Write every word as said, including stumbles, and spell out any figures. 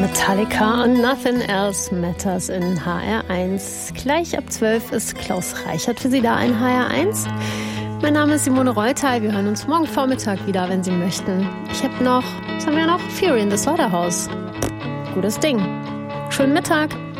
Metallica und Nothing Else Matters in H R eins. Gleich ab zwölf ist Klaus Reichert für Sie da in H R eins. Mein Name ist Simone Reuter. Wir hören uns morgen Vormittag wieder, wenn Sie möchten. Ich habe noch, was haben wir noch? Fury in the Slaughterhouse. Gutes Ding. Schönen Mittag.